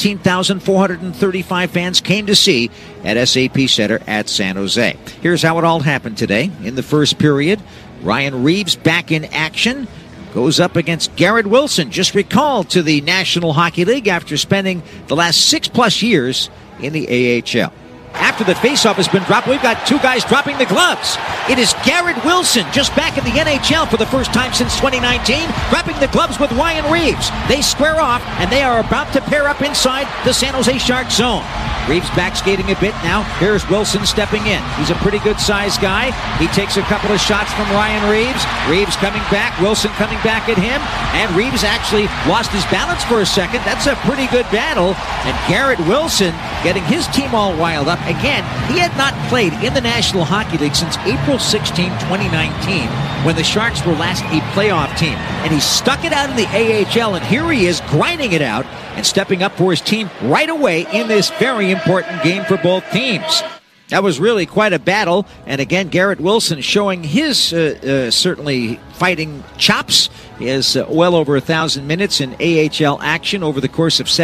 17,435 fans came to see at SAP Center at San Jose. Here's how it all happened today. In the first period, Ryan Reaves back in action. Goes up against Garrett Wilson, just recalled to the National Hockey League after spending the last 6+ years in the AHL. After the faceoff has been dropped, we've got 2 guys dropping the gloves. It is Garrett Wilson, just back in the NHL for the first time since 2019, dropping the gloves with Ryan Reaves. They square off, and they are about to pair up inside the San Jose Sharks zone. Reaves back skating a bit now. Here's Wilson stepping in. He's a pretty good-sized guy. He takes a couple of shots from Ryan Reaves. Reaves coming back. Wilson coming back at him. And Reaves actually lost his balance for a second. That's a pretty good battle. And Garrett Wilson getting his team all riled up. Again, he had not played in the National Hockey League since April 16, 2019, when the Sharks were last a playoff team. And he stuck it out in the AHL, and here he is grinding it out and stepping up for his team right away in this very important game for both teams. That was really quite a battle, and again, Garrett Wilson showing his certainly fighting chops. He has well over 1,000 minutes in AHL action over the course of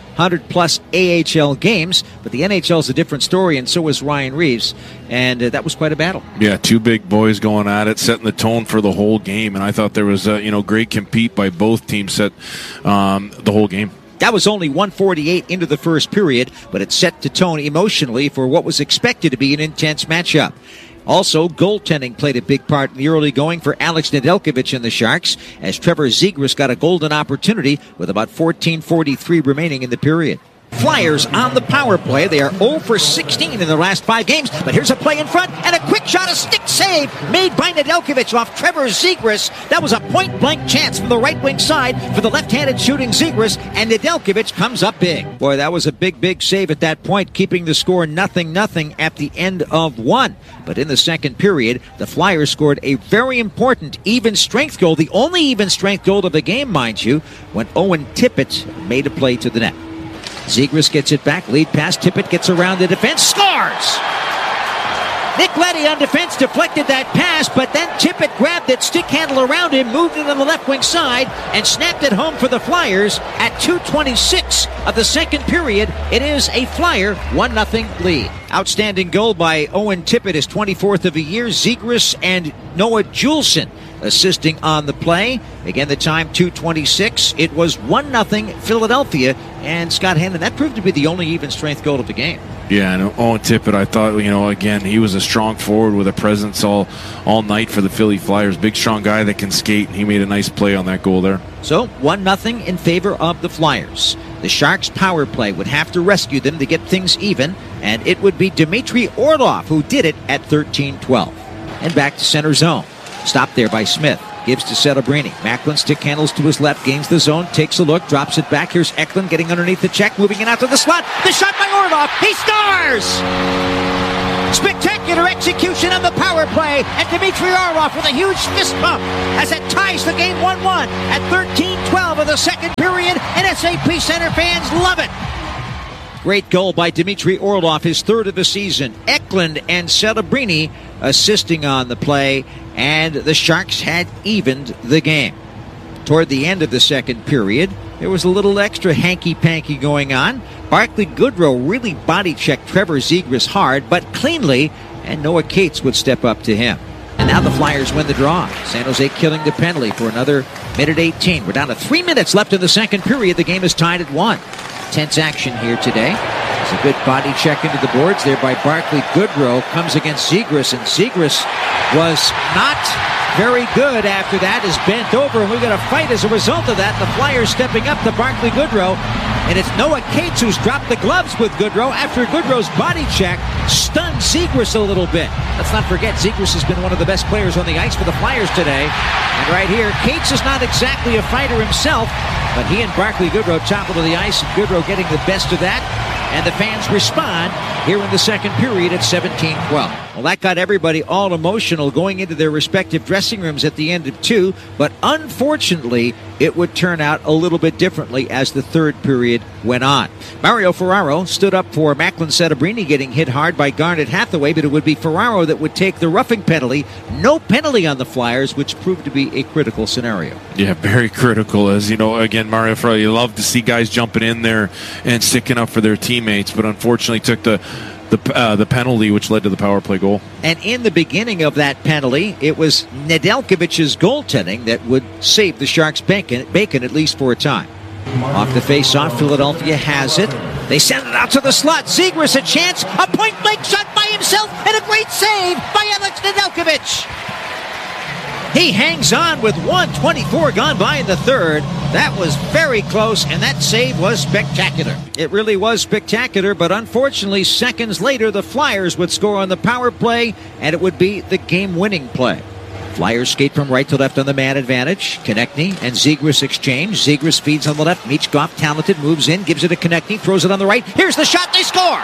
700+ AHL games, but the NHL is a different story, and so was Ryan Reaves, and that was quite a battle. Yeah, 2 big boys going at it, setting the tone for the whole game, and I thought there was great compete by both teams set the whole game. That was only 1:48 into the first period, but it set the tone emotionally for what was expected to be an intense matchup. Also, goaltending played a big part in the early going for Alex Nedeljkovic and the Sharks, as Trevor Zegras got a golden opportunity with about 14:43 remaining in the period. Flyers on the power play. They are 0 for 16 in their last 5 games. But here's a play in front and a quick shot, a stick save made by Nedeljkovic off Trevor Zegras. That was a point-blank chance from the right wing side for the left-handed shooting Zegras, and Nedeljkovic comes up big. Boy, that was a big save at that point, keeping the score 0-0 at the end of 1. But in the second period, the Flyers scored a very important even-strength goal, the only even-strength goal of the game, mind you, when Owen Tippett made a play to the net. Zegras gets it back, lead pass, Tippett gets around the defense, scores! Nick Leddy on defense deflected that pass, but then Tippett grabbed it, stick handle around him, moved it on the left wing side, and snapped it home for the Flyers at 2:26 of the second period. It is a Flyer 1-0 lead. Outstanding goal by Owen Tippett, his 24th of the year. Zegras and Noah Juulsen assisting on the play. Again, the time 2:26. It was 1-0 Philadelphia, and Scott Hannon, that proved to be the only even strength goal of the game. Yeah, and Owen Tippett, I thought, again, he was a strong forward with a presence all night for the Philly Flyers. Big, strong guy that can skate, and he made a nice play on that goal there. So, 1-0 in favor of the Flyers. The Sharks' power play would have to rescue them to get things even. and it would be Dmitry Orlov who did it at 13-12. And back to center zone. Stopped there by Smith. Gives to Celebrini. Macklin stick handles to his left, gains the zone, takes a look, drops it back. Here's Eklund getting underneath the check, moving it out to the slot. The shot by Orlov. He scores! Spectacular execution on the power play, and Dmitry Orlov with a huge fist pump as it ties the game 1-1 at 13-12 of the second period, and SAP Center fans love it. Great goal by Dmitry Orlov, his third of the season. Eklund and Celebrini assisting on the play, and the Sharks had evened the game. Toward the end of the second period, there was a little extra hanky-panky going on. Barclay Goodrow really body-checked Trevor Zegras hard, but cleanly, and Noah Cates would step up to him. And now the Flyers win the draw. San Jose killing the penalty for another minute 18. We're down to 3 minutes left in the second period. The game is tied at 1. Tense action here today. It's a good body check into the boards there by Barclay Goodrow. Comes against Zegras, and Zegras was not very good after that. Is bent over, and we got a fight as a result of that. The Flyers stepping up to Barclay Goodrow, and it's Noah Cates who's dropped the gloves with Goodrow after Goodrow's body check stunned Zegras a little bit. Let's not forget, Zegras has been one of the best players on the ice for the Flyers today. And right here, Cates is not exactly a fighter himself, but he and Barclay Goodrow topple to the ice, and Goodrow getting the best of that. And the fans respond here in the second period at 17-12. Well, that got everybody all emotional going into their respective dressing rooms at the end of 2, but unfortunately, it would turn out a little bit differently as the third period went on. Mario Ferraro stood up for Macklin Celebrini getting hit hard by Garnet Hathaway, but it would be Ferraro that would take the roughing penalty. No penalty on the Flyers, which proved to be a critical scenario. Yeah, very critical. As you know, again, Mario Ferraro, you love to see guys jumping in there and sticking up for their teammates, but unfortunately took the penalty, which led to the power play goal. And in the beginning of that penalty, it was Nedeljkovic's goaltending that would save the Sharks' bacon at least for a time. Off the face-off, Philadelphia has it. They send it out to the slot. Zegras a chance, a point-blank shot by himself, and a great save by Alex Nedeljkovic. He hangs on with 1:24 gone by in the third. That was very close, and that save was spectacular. It really was spectacular, but unfortunately, seconds later, the Flyers would score on the power play, and it would be the game-winning play. Flyers skate from right to left on the man advantage. Konechny and Zegras exchange. Zegras feeds on the left. Michkov, talented, moves in, gives it to Konechny, throws it on the right. Here's the shot, they score!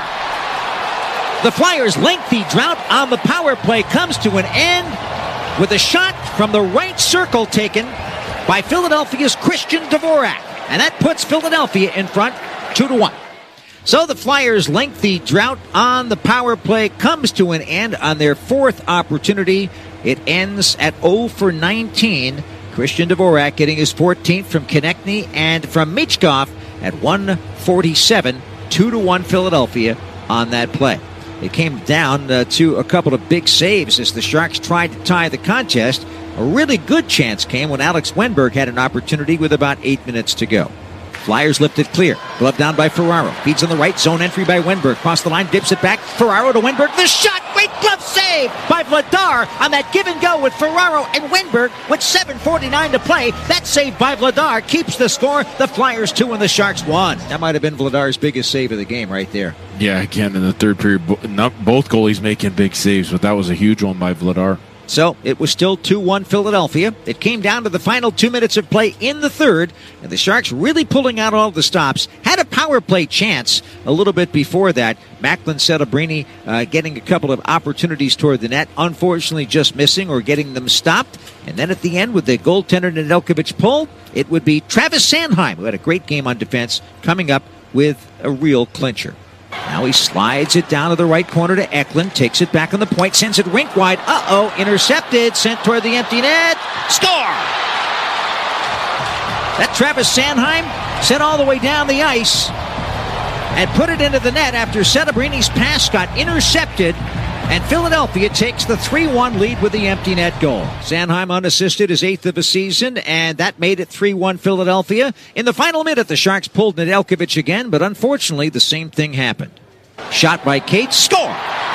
The Flyers' lengthy drought on the power play comes to an end with a shot from the right circle taken by Philadelphia's Christian Dvorak. And that puts Philadelphia in front 2-1. So the Flyers' lengthy drought on the power play comes to an end on their fourth opportunity. It ends at 0 for 19. Christian Dvorak getting his 14th from Konechny and from Michkov at 1:47. 2-1 Philadelphia on that play. It came down to a couple of big saves as the Sharks tried to tie the contest. A really good chance came when Alex Wenberg had an opportunity with about 8 minutes to go. Flyers lift it clear. Glove down by Ferraro. Feeds on the right. Zone entry by Wenberg. Cross the line. Dips it back. Ferraro to Wenberg. The shot. Great glove save by Vladar on that give and go with Ferraro and Wenberg with 7:49 to play. That save by Vladar keeps the score. The Flyers 2 and the Sharks 1. That might have been Vladar's biggest save of the game right there. Yeah, again, in the third period, not both goalies making big saves, but that was a huge one by Vladar. So it was still 2-1 Philadelphia. It came down to the final 2 minutes of play in the third, and the Sharks really pulling out all the stops. Had a power play chance a little bit before that. Macklin Celebrini getting a couple of opportunities toward the net, unfortunately just missing or getting them stopped. And then at the end, with the goaltender Nedeljkovic pull, it would be Travis Sanheim, who had a great game on defense, coming up with a real clincher. Now he slides it down to the right corner to Eklund, takes it back on the point, sends it rink wide. Intercepted, sent toward the empty net. Score! That Travis Sanheim sent all the way down the ice and put it into the net after Celebrini's pass got intercepted, and Philadelphia takes the 3-1 lead with the empty net goal. Sanheim unassisted, his 8th of the season, and that made it 3-1 Philadelphia. In the final minute, the Sharks pulled Nedeljkovic again, but unfortunately, the same thing happened. Shot by Cates, score!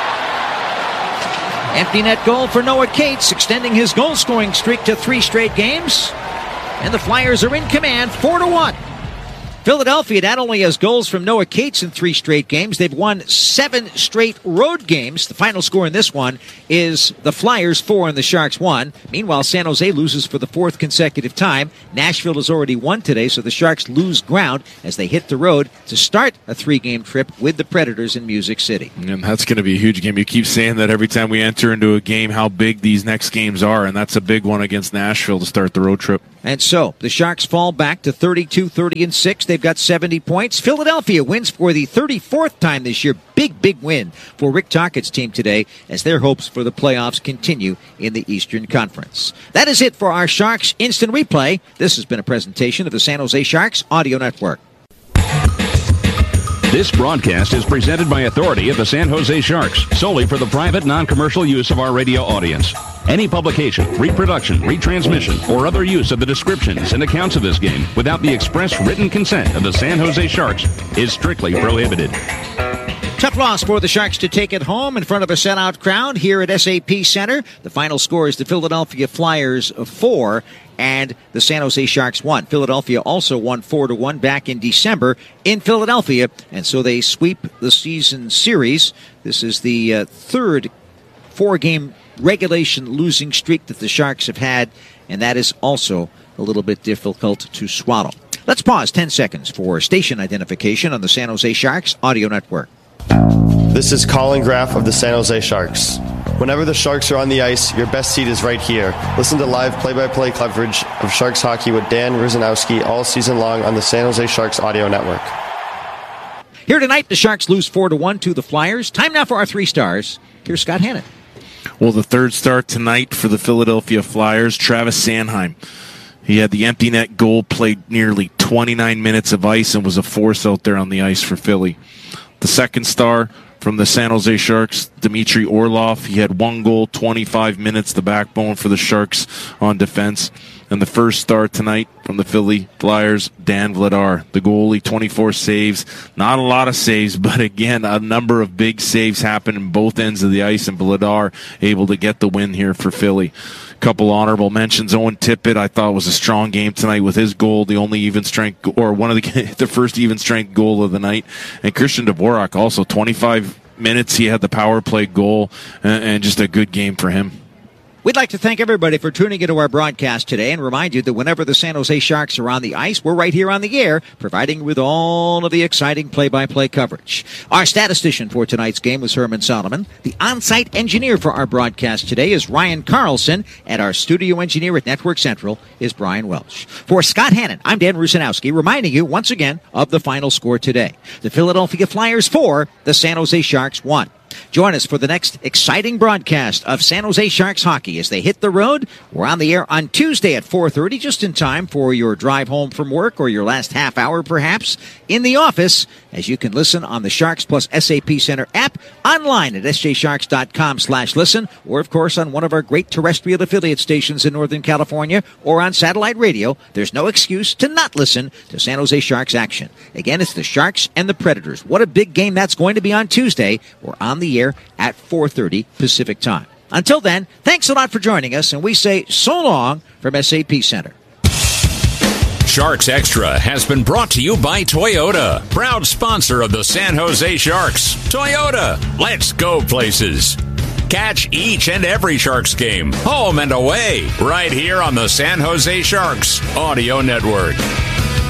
Empty net goal for Noah Cates, extending his goal-scoring streak to 3 straight games. And the Flyers are in command, 4-1. Philadelphia not only has goals from Noah Cates in 3 straight games, they've won 7 straight road games. The final score in this one is the Flyers 4 and the Sharks 1. Meanwhile, San Jose loses for the 4th consecutive time. Nashville has already won today, so the Sharks lose ground as they hit the road to start a 3-game trip with the Predators in Music City. And that's going to be a huge game. You keep saying that every time we enter into a game, how big these next games are, and that's a big one against Nashville to start the road trip. And so the Sharks fall back to 32-30-6. They've got 70 points. Philadelphia wins for the 34th time this year. Big win for Rick Tocchet's team today as their hopes for the playoffs continue in the Eastern Conference. That is it for our Sharks Instant Replay. This has been a presentation of the San Jose Sharks Audio Network. This broadcast is presented by authority of the San Jose Sharks, solely for the private, non-commercial use of our radio audience. Any publication, reproduction, retransmission, or other use of the descriptions and accounts of this game without the express written consent of the San Jose Sharks is strictly prohibited. Tough loss for the Sharks to take it home in front of a sellout crowd here at SAP Center. The final score is the Philadelphia Flyers 4 and the San Jose Sharks 1. Philadelphia also won 4-1 back in December in Philadelphia, and so they sweep the season series. This is the third 4-game regulation losing streak that the Sharks have had, and that is also a little bit difficult to swallow. Let's pause 10 seconds for station identification on the San Jose Sharks Audio Network. This is Colin Graff of the San Jose Sharks. Whenever the Sharks are on the ice, your best seat is right here. Listen to live play-by-play coverage of Sharks hockey with Dan Rusanowski all season long on the San Jose Sharks Audio Network. Here tonight, the Sharks lose 4-1 to the Flyers. Time now for our 3 stars. Here's Scott Hannon. Well, the third star tonight for the Philadelphia Flyers, Travis Sanheim. He had the empty net goal, played nearly 29 minutes of ice, and was a force out there on the ice for Philly. The second star from the San Jose Sharks, Dmitry Orlov. He had 1 goal, 25 minutes, the backbone for the Sharks on defense. And the first star tonight from the Philly Flyers, Dan Vladar, the goalie, 24 saves. Not a lot of saves, but again, a number of big saves happened in both ends of the ice, and Vladar able to get the win here for Philly. Couple honorable mentions. Owen Tippett, I thought, was a strong game tonight with his goal, the only even strength, or one of the first even strength goal of the night. And Christian Dvorak also, 25 minutes. He had the power play goal, and just a good game for him. We'd like to thank everybody for tuning into our broadcast today and remind you that whenever the San Jose Sharks are on the ice, we're right here on the air, providing with all of the exciting play-by-play coverage. Our statistician for tonight's game was Herman Solomon. The on-site engineer for our broadcast today is Ryan Carlson, and our studio engineer at Network Central is Brian Welch. For Scott Hannon, I'm Dan Rusanowski, reminding you once again of the final score today. The Philadelphia Flyers 4, the San Jose Sharks 1. Join us for the next exciting broadcast of San Jose Sharks hockey as they hit the road. We're on the air on Tuesday at 4:30, just in time for your drive home from work or your last half hour, perhaps, in the office, as you can listen on the Sharks Plus SAP Center app, online at sjsharks.com/listen, or, of course, on one of our great terrestrial affiliate stations in Northern California, or on satellite radio. There's no excuse to not listen to San Jose Sharks action. Again, it's the Sharks and the Predators. What a big game that's going to be on Tuesday. We're on the air at 4:30 Pacific time. Until then, thanks a lot for joining us, and we say so long from SAP Center. Sharks Extra has been brought to you by Toyota, proud sponsor of the San Jose Sharks. Toyota, let's go places. Catch each and every Sharks game, home and away, right here on the San Jose Sharks Audio Network.